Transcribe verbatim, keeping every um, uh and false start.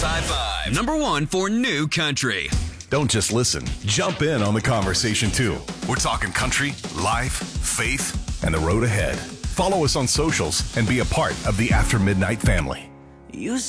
High Five, number one for new country. Don't just listen. Jump in on the conversation, too. We're talking country, life, faith, and the road ahead. Follow us on socials and be a part of the After Midnight family. You